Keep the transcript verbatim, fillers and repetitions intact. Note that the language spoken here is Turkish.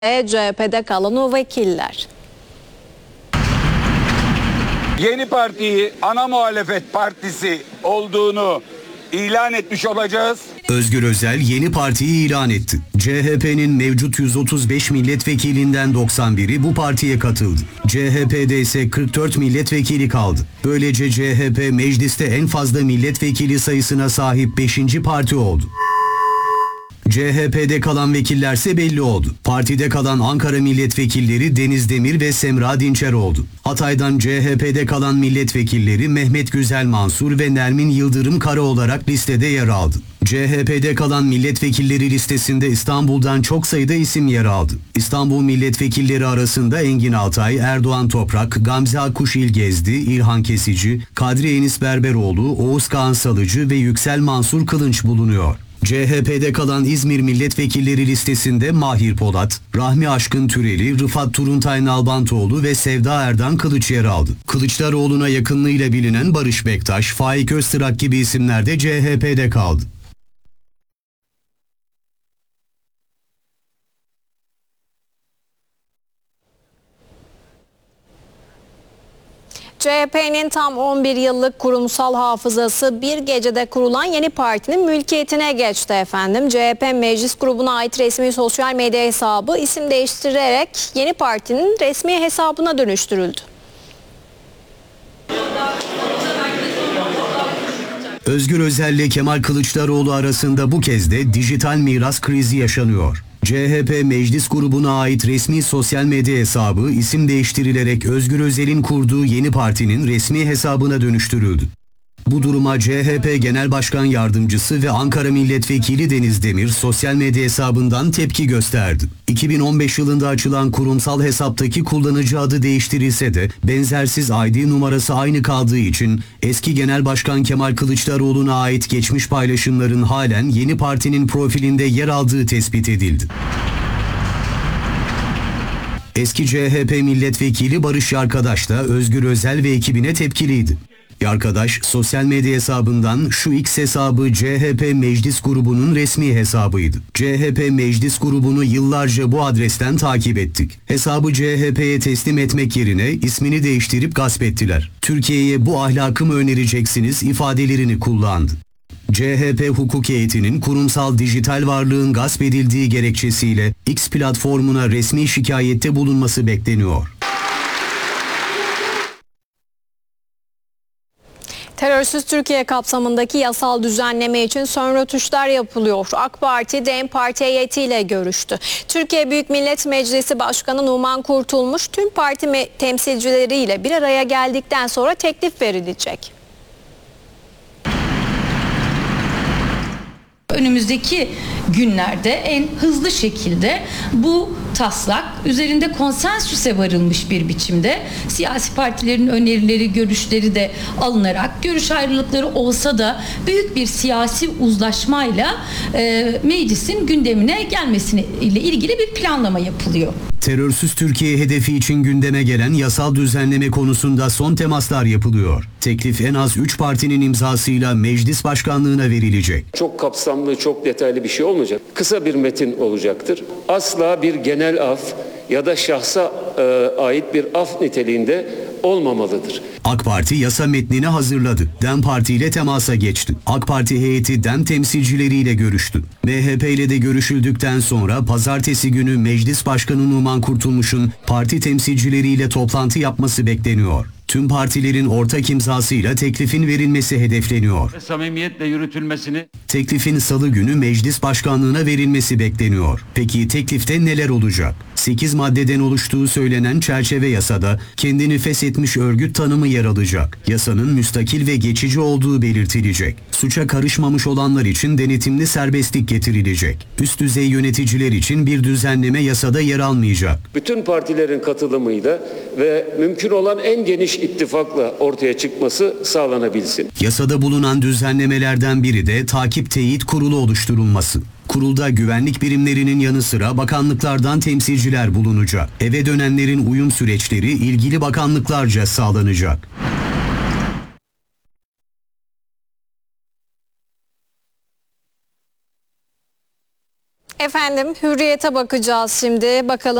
C H P'de kalan o vekiller. Yeni partiyi ana muhalefet partisi olduğunu ilan etmiş olacağız. Özgür Özel yeni partiyi ilan etti. C H P'nin mevcut yüz otuz beş milletvekilinden doksan biri bu partiye katıldı. C H P'de ise kırk dört milletvekili kaldı. Böylece C H P mecliste en fazla milletvekili sayısına sahip beşinci parti oldu. C H P'de kalan vekillerse belli oldu. Partide kalan Ankara milletvekilleri Deniz Demir ve Semra Dinçer oldu. Hatay'dan C H P'de kalan milletvekilleri Mehmet Güzel Mansur ve Nermin Yıldırım Kara olarak listede yer aldı. C H P'de kalan milletvekilleri listesinde İstanbul'dan çok sayıda isim yer aldı. İstanbul milletvekilleri arasında Engin Altay, Erdoğan Toprak, Gamze Akkuş İlgezdi, İlhan Kesici, Kadri Enis Berberoğlu, Oğuz Kağan Salıcı ve Yüksel Mansur Kılınç bulunuyor. C H P'de kalan İzmir milletvekilleri listesinde Mahir Polat, Rahmi Aşkın Türeli, Rıfat Turuntay Nalbantoğlu ve Sevda Erdan Kılıç yer aldı. Kılıçdaroğlu'na yakınlığıyla bilinen Barış Bektaş, Faik Öztürk gibi isimler de C H P'de kaldı. C H P'nin tam on bir yıllık kurumsal hafızası bir gecede kurulan yeni partinin mülkiyetine geçti efendim. C H P meclis grubuna ait resmi sosyal medya hesabı isim değiştirerek yeni partinin resmi hesabına dönüştürüldü. Özgür Özel ile Kemal Kılıçdaroğlu arasında bu kez de dijital miras krizi yaşanıyor. C H P meclis grubuna ait resmi sosyal medya hesabı isim değiştirilerek Özgür Özel'in kurduğu yeni partinin resmi hesabına dönüştürüldü. Bu duruma C H P Genel Başkan Yardımcısı ve Ankara Milletvekili Deniz Demir sosyal medya hesabından tepki gösterdi. iki bin on beş yılında açılan kurumsal hesaptaki kullanıcı adı değiştirilse de benzersiz I D numarası aynı kaldığı için eski Genel Başkan Kemal Kılıçdaroğlu'na ait geçmiş paylaşımların halen yeni partinin profilinde yer aldığı tespit edildi. Eski C H P milletvekili Barış Yarkadaş da Özgür Özel ve ekibine tepkiliydi. Yarkadaş sosyal medya hesabından şu X hesabı C H P meclis grubunun resmi hesabıydı. C H P meclis grubunu yıllarca bu adresten takip ettik. Hesabı C H P'ye teslim etmek yerine ismini değiştirip gasp ettiler. Türkiye'ye bu ahlakı mı önereceksiniz ifadelerini kullandı. C H P hukuk heyetinin kurumsal dijital varlığın gasp edildiği gerekçesiyle X platformuna resmi şikayette bulunması bekleniyor. Terörsüz Türkiye kapsamındaki yasal düzenleme için son rötuşlar yapılıyor. AK Parti, DEM Parti heyetiyle görüştü. Türkiye Büyük Millet Meclisi Başkanı Numan Kurtulmuş tüm parti temsilcileriyle bir araya geldikten sonra teklif verilecek. Önümüzdeki günlerde en hızlı şekilde bu taslak üzerinde konsensüse varılmış bir biçimde siyasi partilerin önerileri, görüşleri de alınarak görüş ayrılıkları olsa da büyük bir siyasi uzlaşmayla e, meclisin gündemine gelmesiyle ilgili bir planlama yapılıyor. Terörsüz Türkiye hedefi için gündeme gelen yasal düzenleme konusunda son temaslar yapılıyor. Teklif en az üç partinin imzasıyla meclis başkanlığına verilecek. Çok kapsamlı, çok detaylı bir şey olmayacak. Kısa bir metin olacaktır. Asla bir genel af ya da şahsa e, ait bir af niteliğinde olmamalıdır. AK Parti yasa metnini hazırladı. DEM Parti ile temasa geçti. AK Parti heyeti DEM temsilcileriyle görüştü. M H P ile de görüşüldükten sonra pazartesi günü Meclis Başkanı Numan Kurtulmuş'un parti temsilcileriyle toplantı yapması bekleniyor. Tüm partilerin ortak imzasıyla teklifin verilmesi hedefleniyor. Samimiyetle yürütülmesini. Teklifin salı günü meclis başkanlığına verilmesi bekleniyor. Peki teklifte neler olacak? sekiz maddeden oluştuğu söylenen çerçeve yasada kendini feshetmiş örgüt tanımı yer alacak. Yasanın müstakil ve geçici olduğu belirtilecek. Suça karışmamış olanlar için denetimli serbestlik getirilecek. Üst düzey yöneticiler için bir düzenleme yasada yer almayacak. Bütün partilerin katılımıyla ve mümkün olan en geniş ittifakla ortaya çıkması sağlanabilsin. Yasada bulunan düzenlemelerden biri de takip teyit kurulu oluşturulması. Kurulda güvenlik birimlerinin yanı sıra bakanlıklardan temsilciler bulunacak. Eve dönenlerin uyum süreçleri ilgili bakanlıklarca sağlanacak. efendim, Hürriyet'e bakacağız şimdi. Bakalım.